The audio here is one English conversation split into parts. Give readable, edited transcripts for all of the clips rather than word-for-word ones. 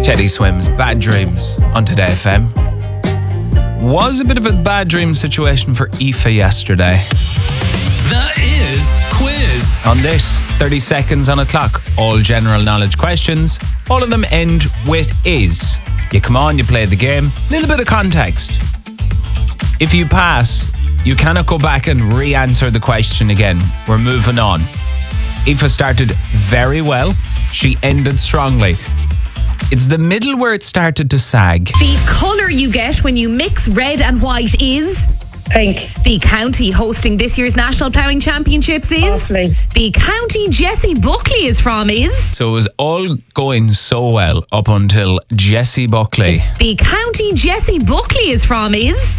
Teddy Swims, Bad Dreams on Today FM. Was a bit of a bad dream situation for Aoife yesterday. The Is Quiz. On this, 30 seconds on a clock. All general knowledge questions. All of them end with is. You come on, you play the game. Little bit of context. If you pass, you cannot go back and re-answer the question again. We're moving on. Aoife started very well. She ended strongly. It's the middle where it started to sag. The colour you get when you mix red and white is... Pink. The county hosting this year's National Ploughing Championships is... Offaly. The county Jessie Buckley is from is... So it was all going so well up until Jessie Buckley. The county Jessie Buckley is from is...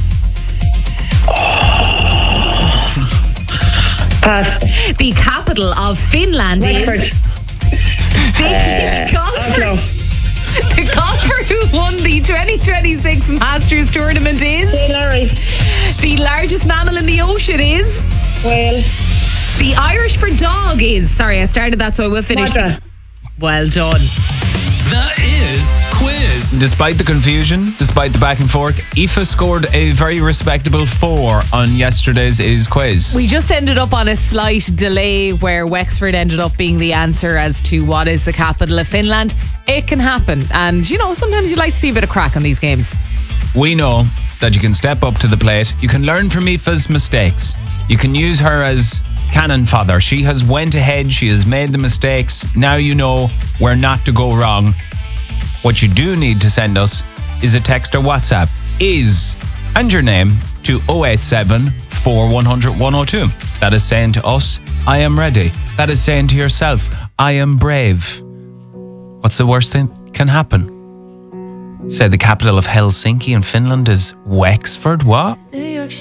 Pass. The capital of Finland Wexford. is... The golfer... The golfer who won the 2026 Masters tournament is... Larry. The largest mammal in the ocean is... Whale. The Irish for dog is... Sorry, I started that, so I will finish. Quadra. Well done. The Is Quiz. Despite the confusion, despite the back and forth, Aoife scored a very respectable 4 on yesterday's Is Quiz. We just ended up on a slight delay where Wexford ended up being the answer as to what is the capital of Finland. It can happen. And, you know, sometimes you like to see a bit of crack on these games. We know that you can step up to the plate. You can learn from Aoife's mistakes. You can use her as cannon fodder. She has went ahead. She has made the mistakes. Now you know where not to go wrong. What you do need to send us is a text or WhatsApp. Is and your name to 087 4100 102. That is saying to us, I am ready. That is saying to yourself, I am brave. What's the worst thing can happen? Say the capital of Helsinki in Finland is Wexford. What?